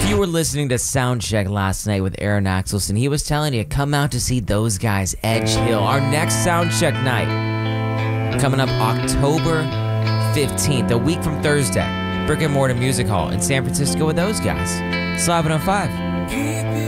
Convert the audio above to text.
If you were listening to Soundcheck last night with Aaron Axelson, he was telling you, come out to see those guys, Edge Hill. Our next Soundcheck night, coming up October 15th, a week from Thursday. Brick and Mortar Music Hall in San Francisco with those guys. Slapping on 5.